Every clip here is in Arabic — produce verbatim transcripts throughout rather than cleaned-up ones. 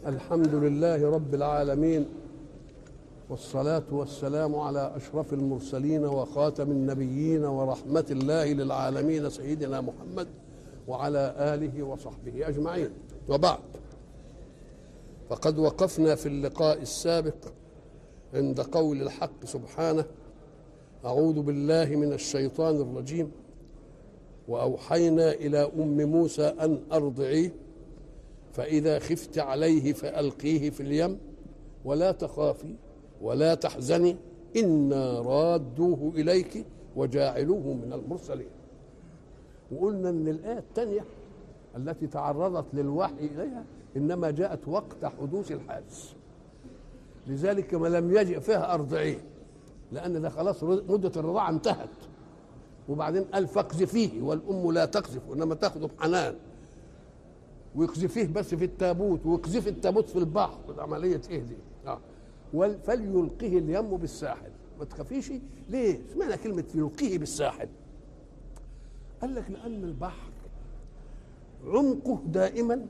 الحمد لله رب العالمين، والصلاة والسلام على أشرف المرسلين وخاتم النبيين ورحمة الله للعالمين سيدنا محمد وعلى آله وصحبه أجمعين. وبعد، فقد وقفنا في اللقاء السابق عند قول الحق سبحانه: أعوذ بالله من الشيطان الرجيم، وأوحينا إلى أم موسى أن أرضعيه فإذا خفت عليه فألقيه في اليم ولا تخافي ولا تحزني إنا رادوه إليك وجاعلوه من المرسلين. وقلنا أن الآية الثانية التي تعرضت للوحي إليها إنما جاءت وقت حدوث الحادث، لذلك ما لم يجئ فيها أرضعيه، لأن ده خلاص مدة الرضاعة انتهت. وبعدين قال فاقذفيه، والأم لا تقذف وإنما تاخده بحنان، ويقذفيه بس في التابوت، ويقذف التابوت في البحر. عملية ايه دي؟ اه فليلقيه اليم بالساحل. ما تخافيش. ليه؟ اشمعنى كلمة يلقيه بالساحل؟ قال لك لأن البحر عمقه دائما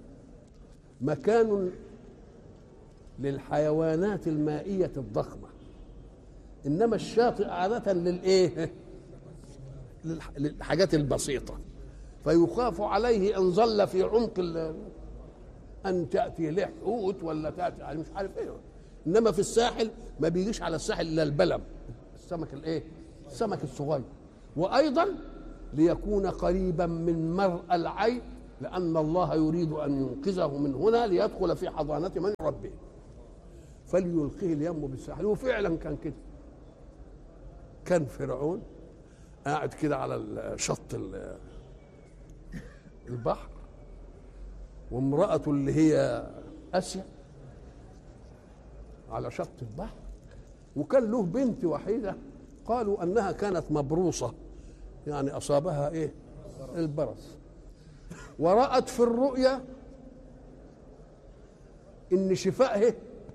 مكان للحيوانات المائية الضخمة، إنما الشاطئ عادة للإيه؟ للحاجات البسيطة. فيخاف عليه ان ظل في عمق ان تاتي له حوت ولا تاتي يعني مش عارف ايه. انما في الساحل ما بيجيش على الساحل الا البلم، السمك الايه؟ السمك الصغير. وايضا ليكون قريبا من مرء العين، لان الله يريد ان ينقذه من هنا ليدخل في حضانه من ربه. فليلقيه اليم بالساحل. وفعلا كان كده. كان فرعون قاعد كده على شط البحر، وامرأته اللي هي آسيا على شط البحر، وكان له بنت وحيدة قالوا أنها كانت مبروصة، يعني أصابها إيه؟ البرص. ورأت في الرؤيا إن شفائه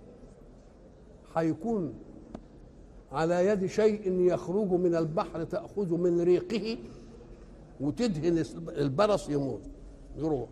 هيكون على يد شيء يخرج من البحر تأخذ من ريقه وتدهن البرص يموت يروح.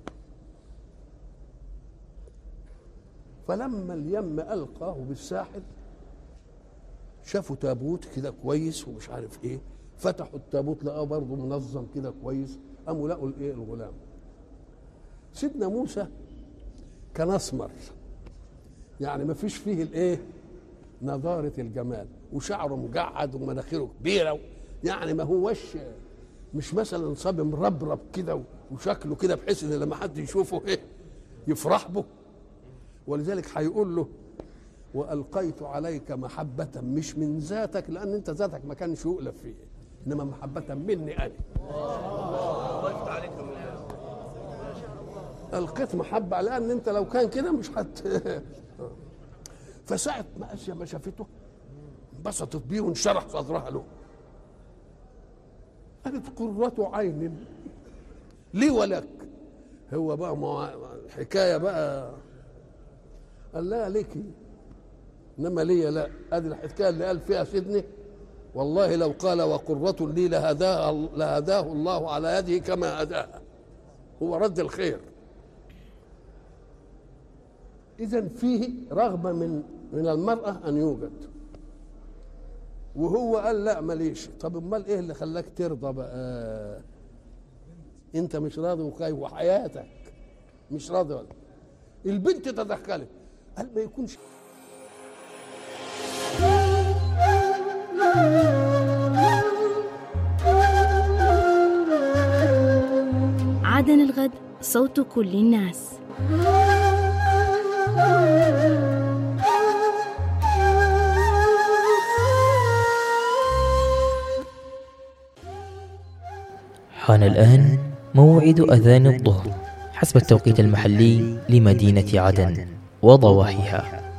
فلما اليم ألقاه بالساحل شافوا تابوت كده كويس ومش عارف ايه، فتحوا التابوت لقاه برضه منظم كده كويس، قاموا لقوا الايه؟ الغلام. سيدنا موسى كان اسمر، يعني ما فيش فيه الايه؟ نضارة الجمال، وشعره مجعد ومناخيره كبيرة، يعني ما هوش مش مثلا صاب مربرب كده وشكله كده بحيث ان لما حد يشوفه ايه؟ يفرح به. ولذلك هيقول له: والقيت عليك محبه مش من ذاتك، لان انت ذاتك ما كانش يؤلف فيه، انما محبه مني انا. القيت محبه لان انت لو كان كده مش هت فساعه ما اسيا ما شافته انبسطت بيه وانشرح صدرها له. قالت: قرة عين لي ولك. هو بقى ما حكايه بقى. قال: لا ليكي، انما لي لا. ادي الحكايه اللي قال فيها سيدني: والله لو قال وقرة لي لهداها لهداه الله على يده كما هداها. هو رد الخير. اذا فيه رغبه من من المراه ان يوجد، وهو قال: لا ماليش. طب امال ايه اللي خلاك ترضى بقى؟ انت مش راضي وخايف وحياتك مش راضي. ولا البنت تدخلت، قال: ما يكونش. عدن الغد، صوت كل الناس. حان الآن موعد أذان الظهر حسب التوقيت المحلي لمدينة عدن وضواحيها.